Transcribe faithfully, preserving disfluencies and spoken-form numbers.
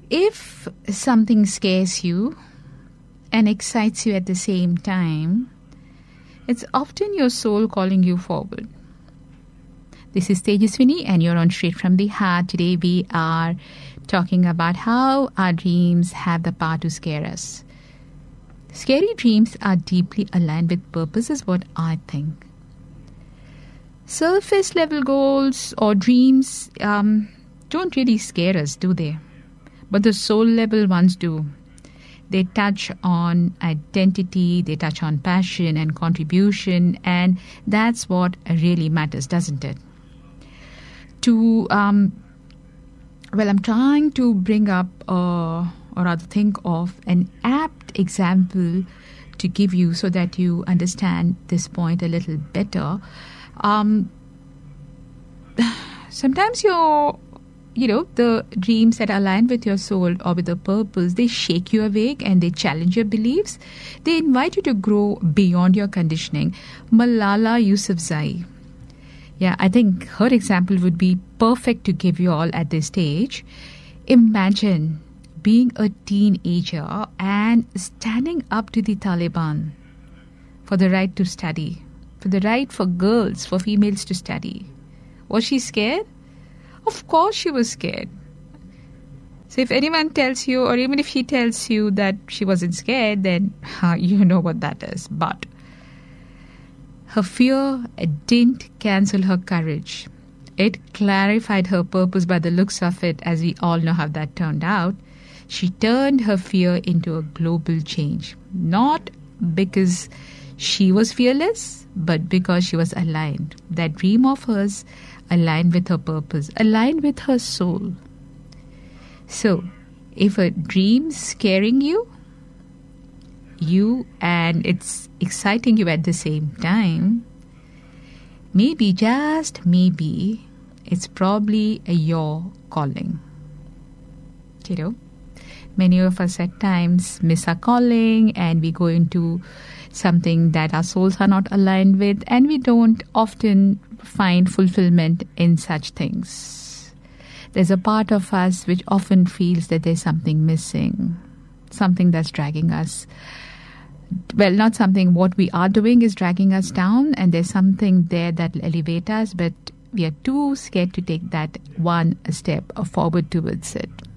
If something scares you and excites you at the same time, it's often your soul calling you forward. This is Tejaswini and you're on Straight from the Heart. Today we are talking about how our dreams have the power to scare us. Scary dreams are deeply aligned with purpose is what I think. Surface level goals or dreams um, don't really scare us, do they? But the soul level ones do. They touch on identity, they touch on passion and contribution, and that's what really matters, doesn't it? To, um, well, I'm trying to bring up, uh, or rather think of an apt example to give you so that you understand this point a little better. Um, sometimes you're You know, the dreams that align with your soul or with a purpose, they shake you awake and they challenge your beliefs. They invite you to grow beyond your conditioning. Malala Yousafzai. Yeah, I think her example would be perfect to give you all at this stage. Imagine being a teenager and standing up to the Taliban for the right to study, for the right for girls, for females to study. Was she scared? Of course she was scared. So if anyone tells you, or even if she tells you that she wasn't scared, then uh, you know what that is. But her fear didn't cancel her courage. It clarified her purpose by the looks of it, as we all know how that turned out. She turned her fear into a global change. Not because she was fearless, but because she was aligned. That dream of hers aligned with her purpose, aligned with her soul. So, if a dream's scaring you, you and it's exciting you at the same time, maybe, just maybe, it's probably a your calling. You know, many of us at times miss our calling and we go into something that our souls are not aligned with, and we don't often find fulfillment in such things. There's a part of us which often feels that there's something missing, something that's dragging us. Well, not something, what we are doing is dragging us down, and there's something there that will elevate us, but we are too scared to take that one step forward towards it.